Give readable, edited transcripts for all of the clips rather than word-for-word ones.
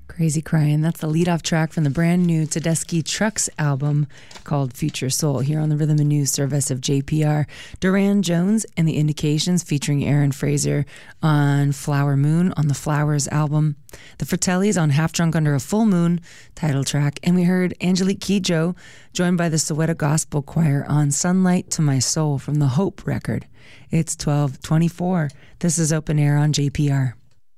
Crazy Crying. That's the lead-off track from the brand new Tedeschi Trucks album called Future Soul here on the Rhythm and News service of JPR. Duran Jones and the Indications featuring Aaron Fraser on Flower Moon on the Flowers album. The Fratellis on Half Drunk Under a Full Moon title track. And we heard Angelique Kidjo joined by the Soweto Gospel Choir on Sunlight to My Soul from the Hope record. It's 12:24. This is Open Air on JPR.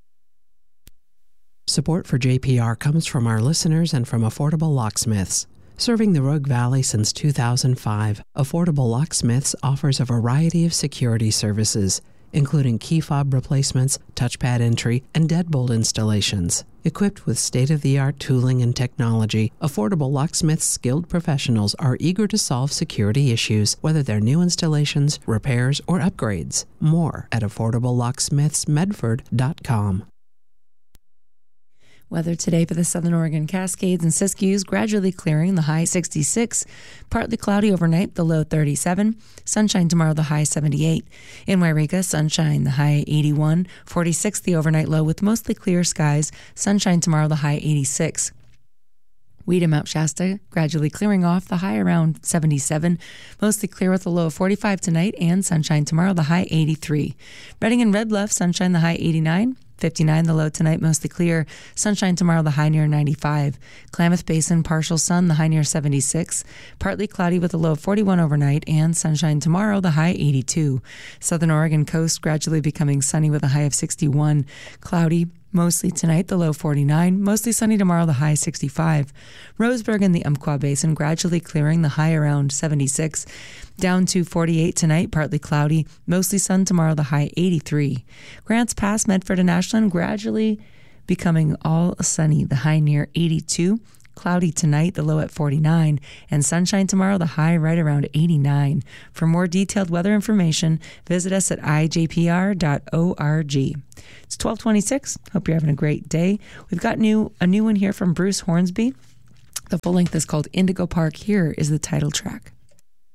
Support for JPR comes from our listeners and from Affordable Locksmiths. Serving the Rogue Valley since 2005, Affordable Locksmiths offers a variety of security services, including key fob replacements, touchpad entry, and deadbolt installations. Equipped with state-of-the-art tooling and technology, Affordable Locksmiths skilled professionals are eager to solve security issues, whether they're new installations, repairs, or upgrades. More at AffordableLocksmithsMedford.com. Weather today for the Southern Oregon Cascades and Siskiyous, gradually clearing, the high 66. Partly cloudy overnight, the low 37. Sunshine tomorrow, the high 78. In Wairika, sunshine, the high 81. 46, the overnight low with mostly clear skies. Sunshine tomorrow, the high 86. Weed and Mount Shasta, gradually clearing off, the high around 77. Mostly clear with a low of 45 tonight, and sunshine tomorrow, the high 83. Redding and Red Bluff, sunshine, the high 89. 59, the low tonight, mostly clear. Sunshine tomorrow, the high near 95. Klamath Basin, partial sun, the high near 76. Partly cloudy with a low of 41 overnight, and sunshine tomorrow, the high 82. Southern Oregon coast gradually becoming sunny with a high of 61. Cloudy mostly tonight, the low 49. Mostly sunny tomorrow, the high 65. Roseburg and the Umpqua Basin gradually clearing, the high around 76. Down to 48 tonight, partly cloudy. Mostly sun tomorrow, the high 83. Grants Pass, Medford and Ashland gradually becoming all sunny, the high near 82. Cloudy tonight, the low at 49. And sunshine tomorrow, the high right around 89. For more detailed weather information, visit us at ijpr.org. It's 12:26. Hope you're having a great day. We've got a new one here from Bruce Hornsby. The full length is called Indigo Park. Here is the title track.